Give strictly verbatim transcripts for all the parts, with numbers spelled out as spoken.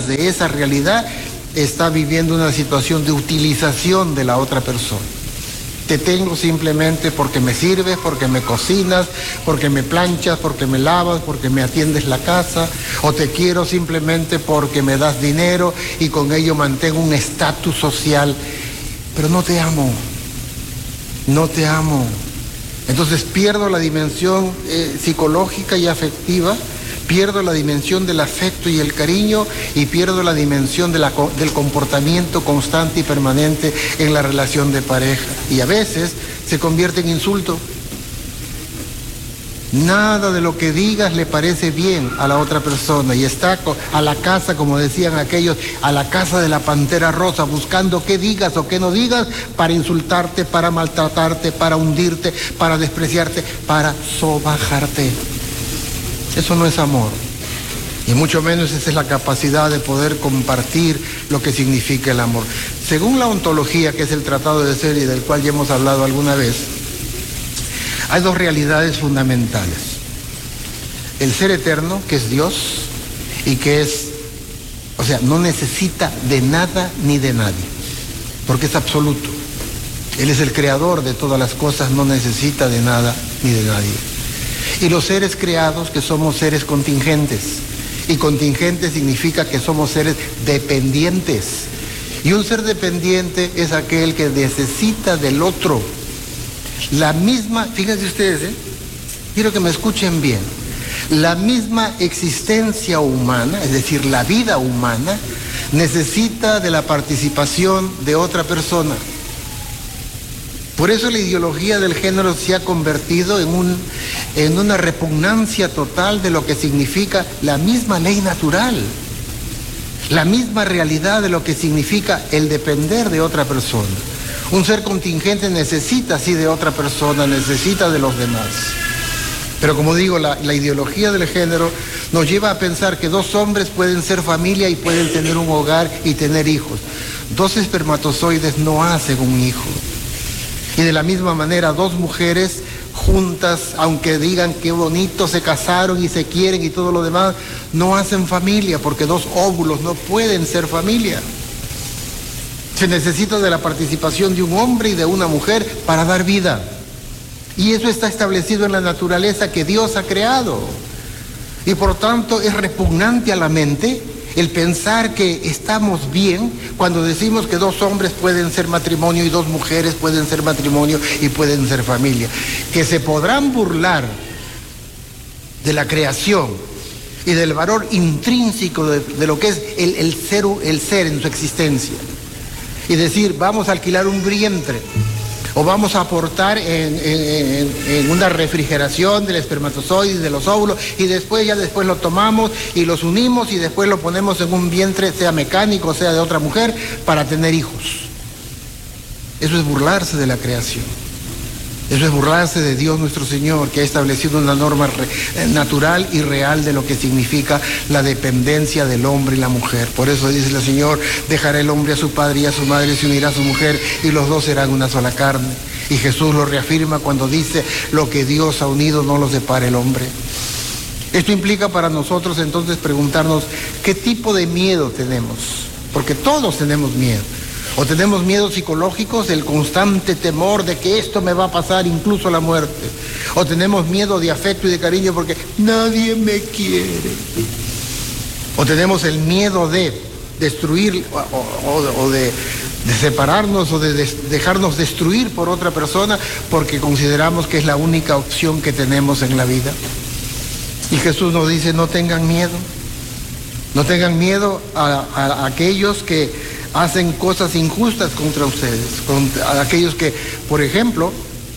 dudas de esa realidad, está viviendo una situación de utilización de la otra persona. Te tengo simplemente porque me sirves, porque me cocinas, porque me planchas, porque me lavas, porque me atiendes la casa, o te quiero simplemente porque me das dinero y con ello mantengo un estatus social, pero no te amo, no te amo. Entonces pierdo la dimensión eh, psicológica y afectiva, pierdo la dimensión del afecto y el cariño, y pierdo la dimensión de la, del comportamiento constante y permanente en la relación de pareja. Y a veces se convierte en insulto. Nada de lo que digas le parece bien a la otra persona, y está a la casa, como decían aquellos, a la casa de la pantera rosa, buscando qué digas o qué no digas para insultarte, para maltratarte, para hundirte, para despreciarte, para sobajarte. Eso no es amor, y mucho menos esa es la capacidad de poder compartir lo que significa el amor. Según la ontología, que es el tratado de ser y del cual ya hemos hablado alguna vez, hay dos realidades fundamentales: el ser eterno, que es Dios, y que es, o sea, no necesita de nada ni de nadie, porque es absoluto. Él es el creador de todas las cosas, no necesita de nada ni de nadie. Y los seres creados, que somos seres contingentes, y contingente significa que somos seres dependientes. Y un ser dependiente es aquel que necesita del otro. La misma, fíjense ustedes, ¿eh? Quiero que me escuchen bien, la misma existencia humana, es decir, la vida humana, necesita de la participación de otra persona. Por eso la ideología del género se ha convertido en, un, en una repugnancia total de lo que significa la misma ley natural, la misma realidad de lo que significa el depender de otra persona. Un ser contingente necesita sí de otra persona, necesita de los demás. Pero como digo, la, la ideología del género nos lleva a pensar que dos hombres pueden ser familia y pueden tener un hogar y tener hijos. Dos espermatozoides no hacen un hijo. Y de la misma manera, dos mujeres juntas, aunque digan qué bonito, se casaron y se quieren y todo lo demás, no hacen familia, porque dos óvulos no pueden ser familia. Se necesita de la participación de un hombre y de una mujer para dar vida. Y eso está establecido en la naturaleza que Dios ha creado. Y por tanto es repugnante a la mente el pensar que estamos bien cuando decimos que dos hombres pueden ser matrimonio y dos mujeres pueden ser matrimonio y pueden ser familia. Que se podrán burlar de la creación y del valor intrínseco de, de lo que es el, el, ser, el ser en su existencia. Y decir, vamos a alquilar un vientre, o vamos a aportar en, en, en una refrigeración del espermatozoide y de los óvulos, y después ya después lo tomamos y los unimos y después lo ponemos en un vientre, sea mecánico, sea de otra mujer, para tener hijos. Eso es burlarse de la creación. Eso es burlarse de Dios nuestro Señor, que ha establecido una norma re, natural y real de lo que significa la dependencia del hombre y la mujer. Por eso dice el Señor, dejará el hombre a su padre y a su madre, se unirá a su mujer y los dos serán una sola carne. Y Jesús lo reafirma cuando dice, lo que Dios ha unido no lo separe el hombre. Esto implica para nosotros entonces preguntarnos, ¿qué tipo de miedo tenemos? Porque todos tenemos miedo. O tenemos miedos psicológicos, el constante temor de que esto me va a pasar, incluso la muerte. O tenemos miedo de afecto y de cariño porque nadie me quiere. O tenemos el miedo de destruir o, o, o de, de separarnos o de des, dejarnos destruir por otra persona porque consideramos que es la única opción que tenemos en la vida. Y Jesús nos dice, no tengan miedo. No tengan miedo a, a, a aquellos que hacen cosas injustas contra ustedes, contra aquellos que, por ejemplo,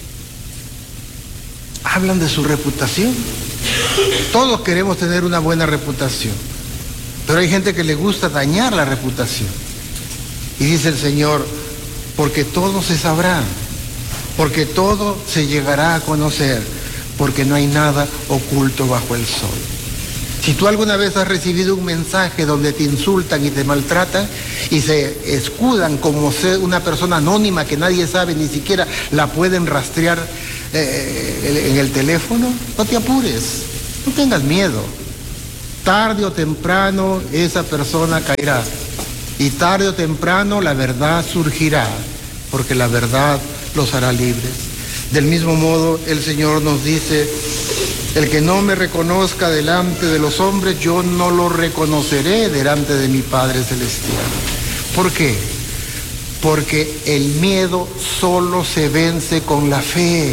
hablan de su reputación. Todos queremos tener una buena reputación, pero hay gente que le gusta dañar la reputación. Y dice el Señor, porque todo se sabrá, porque todo se llegará a conocer, porque no hay nada oculto bajo el sol. Si tú alguna vez has recibido un mensaje donde te insultan y te maltratan y se escudan como ser una persona anónima que nadie sabe, ni siquiera la pueden rastrear eh, en el teléfono, no te apures, no tengas miedo. Tarde o temprano esa persona caerá. Y tarde o temprano la verdad surgirá, porque la verdad los hará libres. Del mismo modo, el Señor nos dice: el que no me reconozca delante de los hombres, yo no lo reconoceré delante de mi Padre Celestial. ¿Por qué? Porque el miedo solo se vence con la fe.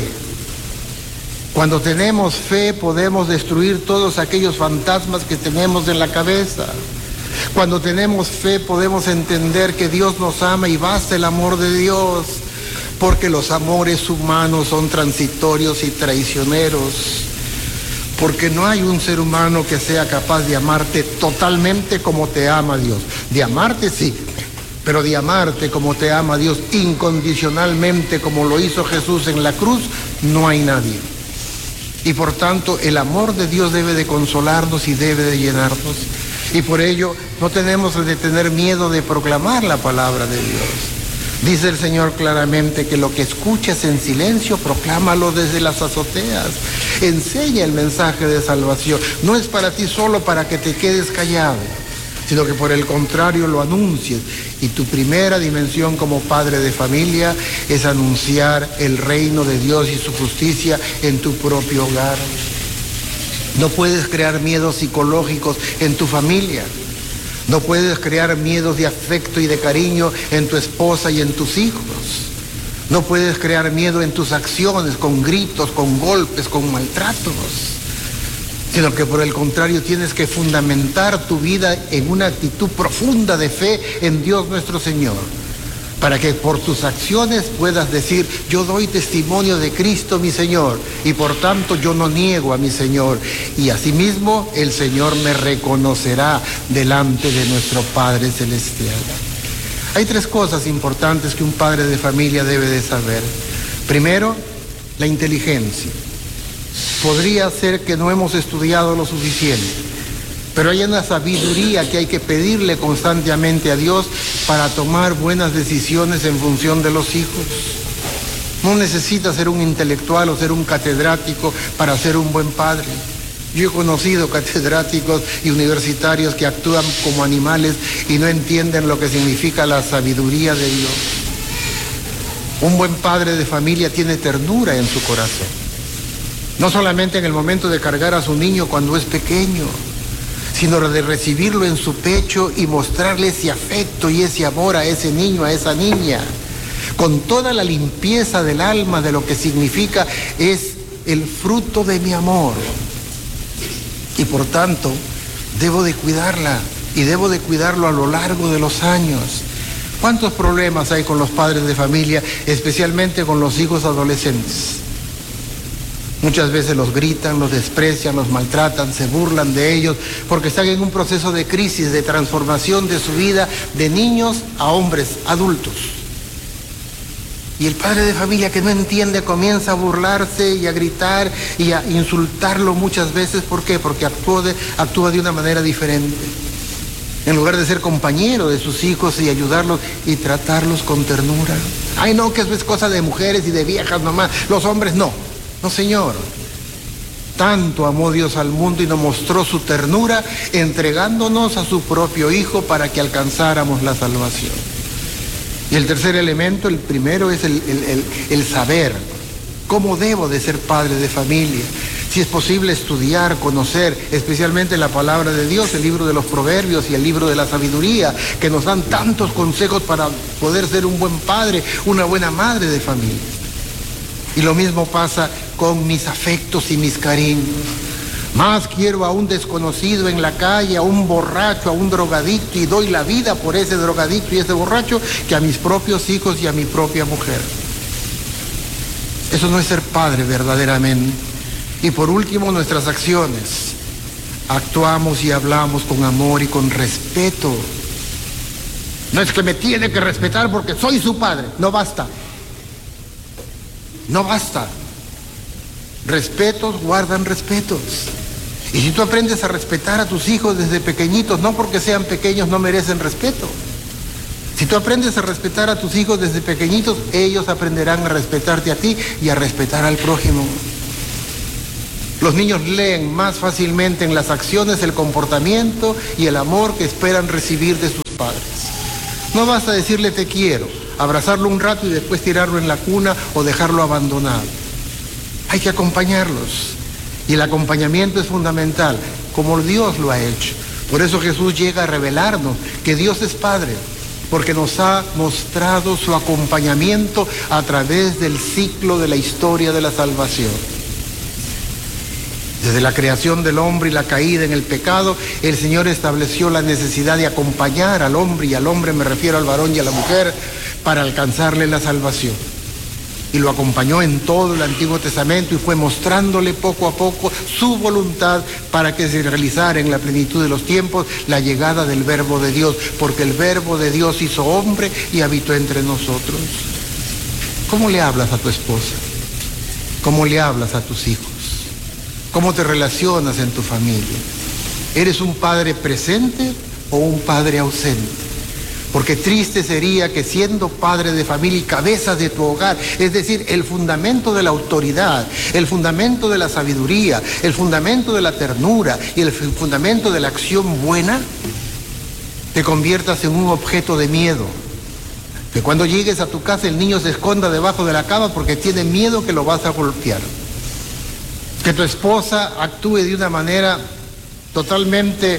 Cuando tenemos fe, podemos destruir todos aquellos fantasmas que tenemos en la cabeza. Cuando tenemos fe, podemos entender que Dios nos ama y basta el amor de Dios, porque los amores humanos son transitorios y traicioneros. Porque no hay un ser humano que sea capaz de amarte totalmente como te ama Dios. De amarte sí, pero de amarte como te ama Dios incondicionalmente, como lo hizo Jesús en la cruz, no hay nadie. Y por tanto, el amor de Dios debe de consolarnos y debe de llenarnos. Y por ello, no tenemos de tener miedo de proclamar la palabra de Dios. Dice el Señor claramente que lo que escuches en silencio, proclámalo desde las azoteas. Enseña el mensaje de salvación. No es para ti solo para que te quedes callado, sino que por el contrario lo anuncies. Y tu primera dimensión como padre de familia es anunciar el reino de Dios y su justicia en tu propio hogar. No puedes crear miedos psicológicos en tu familia. No puedes crear miedos de afecto y de cariño en tu esposa y en tus hijos. No puedes crear miedo en tus acciones, con gritos, con golpes, con maltratos. Sino que por el contrario tienes que fundamentar tu vida en una actitud profunda de fe en Dios nuestro Señor, para que por tus acciones puedas decir: yo doy testimonio de Cristo mi Señor, y por tanto yo no niego a mi Señor, y asimismo el Señor me reconocerá delante de nuestro Padre Celestial. Hay tres cosas importantes que un padre de familia debe de saber. Primero, la inteligencia. Podría ser que no hemos estudiado lo suficiente, pero hay una sabiduría que hay que pedirle constantemente a Dios para tomar buenas decisiones en función de los hijos. No necesitas ser un intelectual o ser un catedrático para ser un buen padre. Yo he conocido catedráticos y universitarios que actúan como animales y no entienden lo que significa la sabiduría de Dios. Un buen padre de familia tiene ternura en su corazón. No solamente en el momento de cargar a su niño cuando es pequeño, sino de recibirlo en su pecho y mostrarle ese afecto y ese amor a ese niño, a esa niña, con toda la limpieza del alma de lo que significa es el fruto de mi amor. Y por tanto, debo de cuidarla y debo de cuidarlo a lo largo de los años. ¿Cuántos problemas hay con los padres de familia, especialmente con los hijos adolescentes? Muchas veces los gritan, los desprecian, los maltratan, se burlan de ellos, porque están en un proceso de crisis, de transformación de su vida de niños a hombres adultos. Y el padre de familia que no entiende comienza a burlarse y a gritar y a insultarlo muchas veces. ¿Por qué? Porque actúa de, actúa de una manera diferente. En lugar de ser compañero de sus hijos y ayudarlos y tratarlos con ternura. Ay, no, que eso es cosa de mujeres y de viejas nomás, los hombres no. No, Señor. Tanto amó Dios al mundo y nos mostró su ternura entregándonos a su propio Hijo para que alcanzáramos la salvación. Y el tercer elemento, el primero, es el, el, el, el saber. ¿Cómo debo de ser padre de familia? Si es posible estudiar, conocer, especialmente la palabra de Dios, el libro de los Proverbios y el libro de la sabiduría, que nos dan tantos consejos para poder ser un buen padre, una buena madre de familia. Y lo mismo pasa con mis afectos y mis cariños. Más quiero a un desconocido en la calle, a un borracho, a un drogadicto, y doy la vida por ese drogadicto y ese borracho, que a mis propios hijos y a mi propia mujer. Eso no es ser padre verdaderamente. Y por último, nuestras acciones. Actuamos y hablamos con amor y con respeto. No es que me tiene que respetar porque soy su padre. No basta. No basta. Respetos guardan respetos. Y si tú aprendes a respetar a tus hijos desde pequeñitos, no porque sean pequeños no merecen respeto. Si tú aprendes a respetar a tus hijos desde pequeñitos, ellos aprenderán a respetarte a ti y a respetar al prójimo. Los niños leen más fácilmente en las acciones el comportamiento y el amor que esperan recibir de sus padres. No basta decirle te quiero, abrazarlo un rato y después tirarlo en la cuna o dejarlo abandonado. Hay que acompañarlos. Y el acompañamiento es fundamental, como Dios lo ha hecho. Por eso Jesús llega a revelarnos que Dios es Padre, porque nos ha mostrado su acompañamiento a través del ciclo de la historia de la salvación. Desde la creación del hombre y la caída en el pecado, el Señor estableció la necesidad de acompañar al hombre, y al hombre me refiero al varón y a la mujer, para alcanzarle la salvación. Y lo acompañó en todo el Antiguo Testamento y fue mostrándole poco a poco su voluntad para que se realizara en la plenitud de los tiempos la llegada del Verbo de Dios, porque el Verbo de Dios hizo hombre y habitó entre nosotros. ¿Cómo le hablas a tu esposa? ¿Cómo le hablas a tus hijos? ¿Cómo te relacionas en tu familia? ¿Eres un padre presente o un padre ausente? Porque triste sería que siendo padre de familia y cabeza de tu hogar, es decir, el fundamento de la autoridad, el fundamento de la sabiduría, el fundamento de la ternura y el fundamento de la acción buena, te conviertas en un objeto de miedo. Que cuando llegues a tu casa el niño se esconda debajo de la cama porque tiene miedo que lo vas a golpear. Que tu esposa actúe de una manera totalmente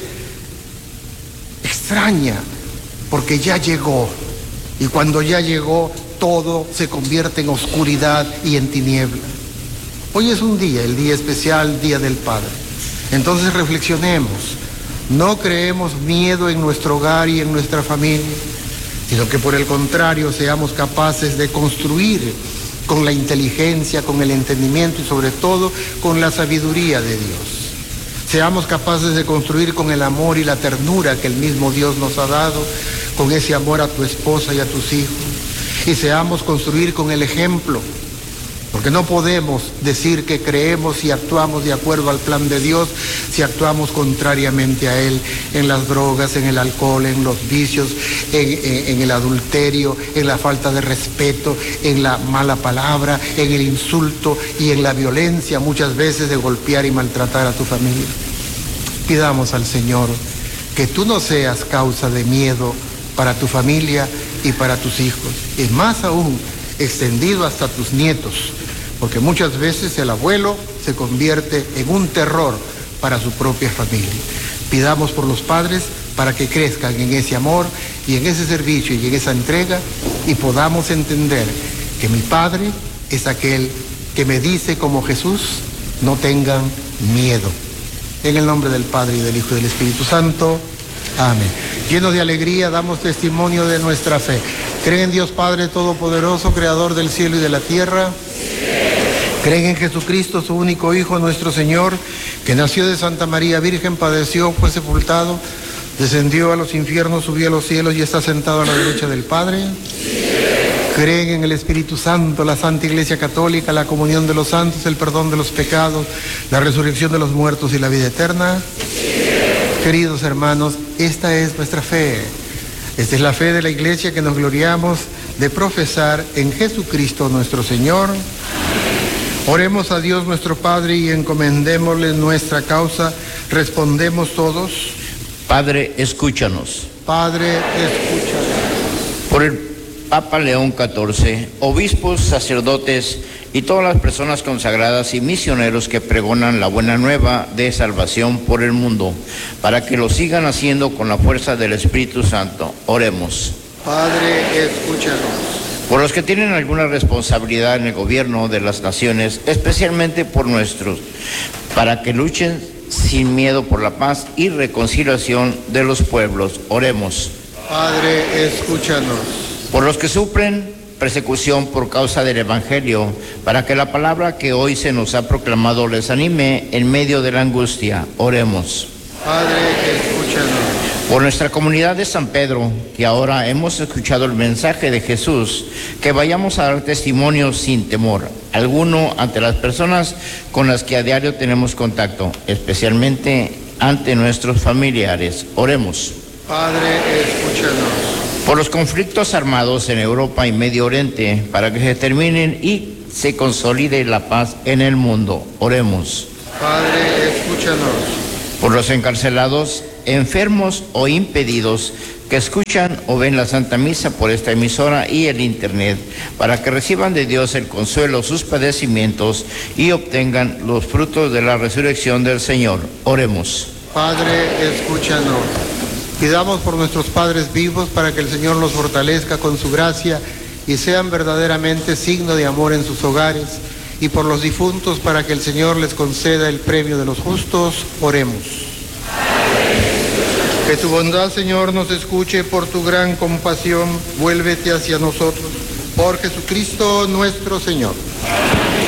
extraña, porque ya llegó, y cuando ya llegó, todo se convierte en oscuridad y en tiniebla. Hoy es un día, el día especial, Día del Padre. Entonces reflexionemos, no creemos miedo en nuestro hogar y en nuestra familia, sino que por el contrario seamos capaces de construir con la inteligencia, con el entendimiento y sobre todo con la sabiduría de Dios. Seamos capaces de construir con el amor y la ternura que el mismo Dios nos ha dado, con ese amor a tu esposa y a tus hijos. Y seamos construir con el ejemplo, porque no podemos decir que creemos y actuamos de acuerdo al plan de Dios si actuamos contrariamente a Él, en las drogas, en el alcohol, en los vicios, en, en, en el adulterio, en la falta de respeto, en la mala palabra, en el insulto y en la violencia, muchas veces de golpear y maltratar a tu familia. Pidamos al Señor que tú no seas causa de miedo para tu familia y para tus hijos, y más aún extendido hasta tus nietos, porque muchas veces el abuelo se convierte en un terror para su propia familia. Pidamos por los padres para que crezcan en ese amor y en ese servicio y en esa entrega, y podamos entender que mi Padre es aquel que me dice como Jesús, no tengan miedo. En el nombre del Padre y del Hijo y del Espíritu Santo. Amén. Llenos de alegría damos testimonio de nuestra fe. ¿Creen en Dios Padre Todopoderoso, Creador del cielo y de la tierra? ¿Creen en Jesucristo, su único Hijo, nuestro Señor, que nació de Santa María Virgen, padeció, fue sepultado, descendió a los infiernos, subió a los cielos y está sentado a la derecha del Padre? ¿Creen en el Espíritu Santo, la Santa Iglesia Católica, la comunión de los santos, el perdón de los pecados, la resurrección de los muertos y la vida eterna? Queridos hermanos, esta es nuestra fe. Esta es la fe de la Iglesia que nos gloriamos de profesar en Jesucristo nuestro Señor. Oremos a Dios nuestro Padre y encomendémosle nuestra causa. Respondemos todos. Padre, escúchanos. Padre, escúchanos. Por el Papa León catorce, obispos, sacerdotes y todas las personas consagradas y misioneros que pregonan la buena nueva de salvación por el mundo, para que lo sigan haciendo con la fuerza del Espíritu Santo. Oremos. Padre, escúchanos. Por los que tienen alguna responsabilidad en el gobierno de las naciones, especialmente por nuestros, para que luchen sin miedo por la paz y reconciliación de los pueblos. Oremos. Padre, escúchanos. Por los que sufren persecución por causa del Evangelio, para que la palabra que hoy se nos ha proclamado les anime en medio de la angustia. Oremos. Padre, escúchanos. Por nuestra comunidad de San Pedro, que ahora hemos escuchado el mensaje de Jesús, que vayamos a dar testimonio sin temor alguno ante las personas con las que a diario tenemos contacto, especialmente ante nuestros familiares. Oremos. Padre, escúchanos. Por los conflictos armados en Europa y Medio Oriente, para que se terminen y se consolide la paz en el mundo. Oremos. Padre, escúchanos. Por los encarcelados, enfermos o impedidos que escuchan o ven la Santa Misa por esta emisora y el Internet, para que reciban de Dios el consuelo, sus padecimientos y obtengan los frutos de la resurrección del Señor. Oremos. Padre, escúchanos. Pidamos por nuestros padres vivos para que el Señor los fortalezca con su gracia y sean verdaderamente signo de amor en sus hogares, y por los difuntos para que el Señor les conceda el premio de los justos. Oremos. Que tu bondad, Señor, nos escuche. Por tu gran compasión, vuélvete hacia nosotros. Por Jesucristo nuestro Señor.